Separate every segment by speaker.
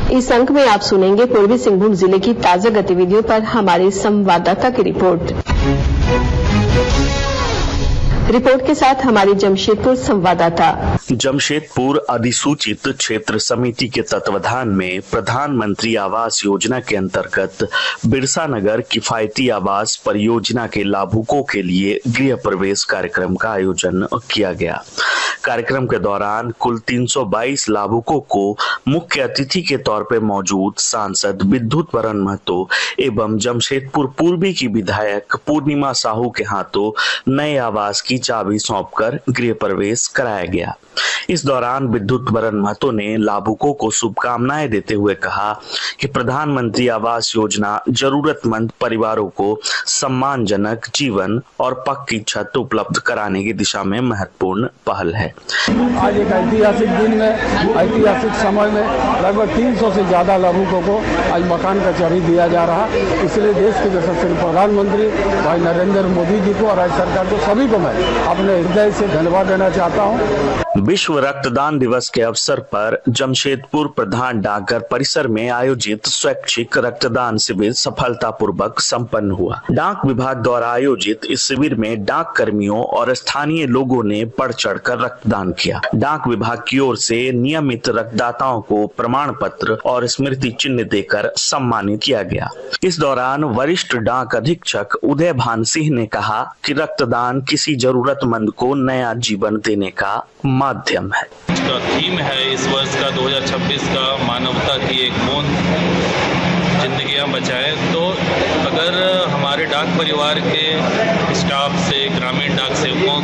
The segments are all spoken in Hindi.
Speaker 1: इस अंक में आप सुनेंगे पूर्वी सिंहभूम जिले की ताजा गतिविधियों पर हमारे संवाददाता की रिपोर्ट के साथ हमारे जमशेदपुर संवाददाता।
Speaker 2: जमशेदपुर अधिसूचित क्षेत्र समिति के तत्वाधान में प्रधानमंत्री आवास योजना के अंतर्गत बिरसा नगर किफायती आवास परियोजना के लाभुकों के लिए गृह प्रवेश कार्यक्रम का आयोजन किया गया। कार्यक्रम के दौरान कुल 322 लाभुकों को मुख्य अतिथि के तौर पर मौजूद सांसद विद्युत वरण महतो एवं जमशेदपुर पूर्वी की विधायक पूर्णिमा साहू के हाथों नए आवास की चाबी सौंपकर गृह प्रवेश कराया गया। इस दौरान विद्युत वरण महतो ने लाभुकों को शुभकामनाएं देते हुए कहा कि प्रधानमंत्री आवास योजना जरूरतमंद परिवारों को सम्मानजनक जीवन और पक्की छत उपलब्ध कराने की दिशा में महत्वपूर्ण पहल है।
Speaker 3: आज एक ऐतिहासिक दिन में, ऐतिहासिक समय में लगभग 300 से ज्यादा लाभुकों को आज मकान का चाबी दिया जा रहा। इसलिए देश के यशस्वी प्रधानमंत्री भाई नरेंद्र मोदी जी को और राज्य सरकार को सभी को मैं अपने हृदय से धन्यवाद देना चाहता हूँ।
Speaker 2: विश्व रक्तदान दिवस के अवसर पर जमशेदपुर प्रधान डाकघर परिसर में आयोजित स्वैच्छिक रक्तदान शिविर सफलतापूर्वक संपन्न हुआ। डाक विभाग द्वारा आयोजित इस शिविर में डाक कर्मियों और स्थानीय लोगों ने बढ़ चढ़कर रक्तदान किया। डाक विभाग की ओर से नियमित रक्तदाताओं को प्रमाण पत्र और स्मृति चिन्ह देकर सम्मानित किया गया। इस दौरान वरिष्ठ डाक अधीक्षक उदय भान सिंह ने कहा कि रक्तदान किसी जरूरतमंद को नया जीवन देने का माध्यम है।
Speaker 4: इसका थीम है इस वर्ष का 2026 का मानवता की एक बूंद जिंदगियां बचाए। तो अगर हमारे डाक परिवार के स्टाफ से ग्रामीण डाक सेवकों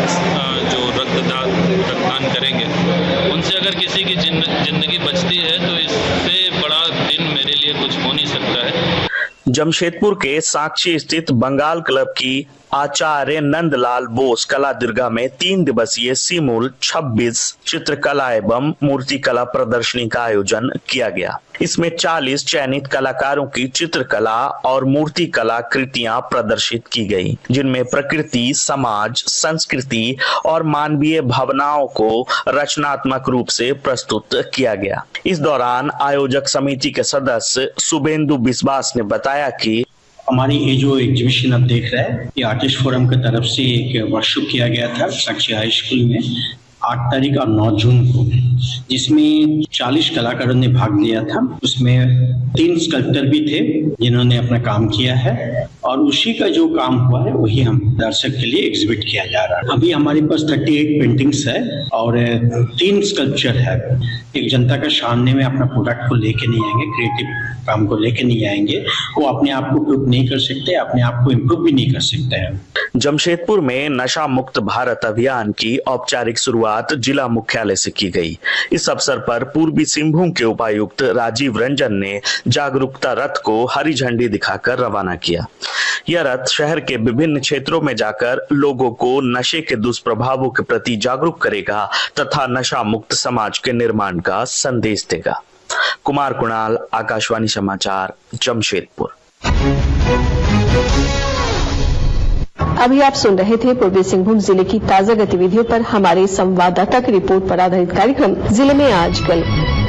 Speaker 4: जो रक्तदान करेंगे उनसे अगर किसी की जिंदगी बचती है तो इससे बड़ा दिन मेरे लिए कुछ हो नहीं सकता है।
Speaker 2: जमशेदपुर के साक्षी स्थित बंगाल क्लब की आचार्य नंदलाल बोस कला दीर्घा में 3 दिवसीय सिमूल 26 चित्रकला एवं मूर्तिकला प्रदर्शनी का आयोजन किया गया। इसमें 40 चयनित कलाकारों की चित्रकला और मूर्तिकला कृतियां प्रदर्शित की गई, जिनमें प्रकृति, समाज, संस्कृति और मानवीय भावनाओं को रचनात्मक रूप से प्रस्तुत किया गया। इस दौरान आयोजक समिति के सदस्य शुभेंदु विश्वास ने बताया कि
Speaker 5: हमारी ये जो एग्जीबिशन आप देख रहे हैं, ये आर्टिस्ट फोरम की तरफ से एक वर्कशॉप किया गया था साक्षी हाई स्कूल में 8 तारीख और 9 जून को, जिसमें 40 कलाकारों ने भाग लिया था। उसमें 3 स्कल्पटर भी थे जिन्होंने अपना काम किया है और उसी का जो काम हुआ है वही हम दर्शक के लिए एग्जिबिट किया जा रहा है। अभी हमारे पास 38 पेंटिंग्स है और 3 स्कल्पचर है। एक जनता का सामने में अपना प्रोडक्ट को लेके नहीं आएंगे, क्रिएटिव काम को लेके नहीं आएंगे, वो अपने आप को प्रूव नहीं कर सकते, अपने आप को इम्प्रूव भी नहीं कर सकते हैं।
Speaker 2: जमशेदपुर में नशा मुक्त भारत अभियान की औपचारिक शुरुआत जिला मुख्यालय से की गई। इस अवसर पर पूर्वी सिंहभूम के उपायुक्त राजीव रंजन ने जागरूकता रथ को हरी झंडी दिखाकर रवाना किया। यह रथ शहर के विभिन्न क्षेत्रों में जाकर लोगों को नशे के दुष्प्रभावों के प्रति जागरूक करेगा तथा नशा मुक्त समाज के निर्माण का संदेश देगा। कुमार कुणाल, आकाशवाणी समाचार, जमशेदपुर।
Speaker 1: अभी आप सुन रहे थे पूर्वी सिंहभूम जिले की ताजा गतिविधियों पर हमारे संवाददाता की रिपोर्ट पर आधारित कार्यक्रम जिले में आजकल।